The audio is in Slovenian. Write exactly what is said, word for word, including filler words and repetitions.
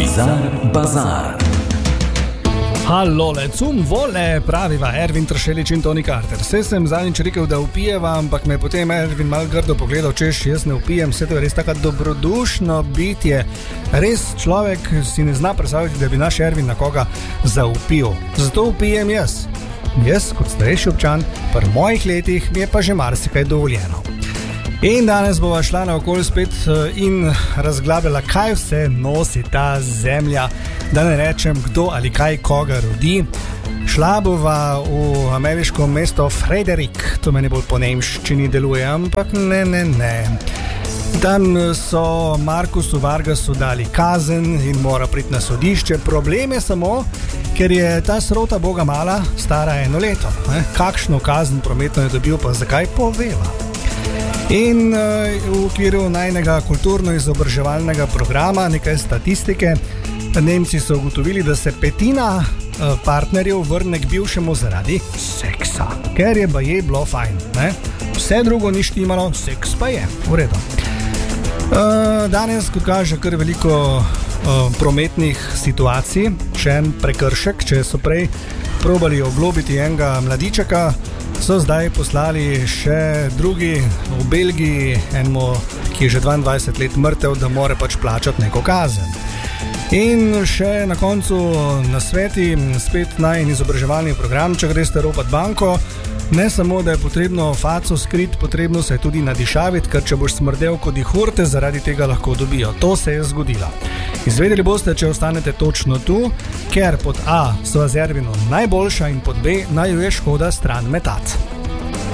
Bizar Bazar. Halo, le cum vole, praviva Ervin Tršelič in Toni Carter. Vse sem zadnjič rekel, da upijeva, ampak me je potem Ervin mal grdo pogledal, češ, jaz ne upijem, vse to je res tako dobrodušno bitje. Res človek si ne zna predstavljati, da bi naš Ervin na koga zaupil. Zato upijem jaz. Jaz, kot starejši občan, pri mojih letih mi je pa že marsikaj dovoljeno. In danes bova šla naokoli spet in razglabljala, kaj vse nosi ta zemlja, da ne rečem, kdo ali kaj koga rodi. Šla bova v ameriško mesto Frederick, to meni bolj po nemščini deluje, ampak ne, ne, ne. Tam so Markusu Vargasu dali kazen in mora priti na sodišče. Problem je samo, ker je ta srota boga mala, stara eno leto. Ne? Kakšno kazen prometno je dobil, pa zakaj poveva. In uh, v okviru najnega kulturno-izobraževalnega programa, nekaj statistike, Nemci so ugotovili, da se petina uh, partnerjev vrne k bivšemu zaradi seksa, ker je baje bilo fajn. Ne? Vse drugo ni štimalo, seks pa je, v redu. Uh, danes, kot kaže, kar veliko uh, prometnih situacij, še en prekršek, če so prej probali oglobiti enega mladičaka, so zdaj poslali še drugi v Belgiji, enemu, ki je že dvaindvajset let mrtev, da mora pač plačati neko kazen. In še na koncu nasveti, spet najin izobraževalni program, če greste ropat banko, ne samo, da je potrebno faco skrit, potrebno se je tudi nadišaviti, ker če boš smrdel kot dihurte, zaradi tega lahko dobijo. To se je zgodilo. Izvedeli boste, če ostanete točno tu, ker pod A so z Ervinom najboljša in pod B naj jo je škoda stran metati.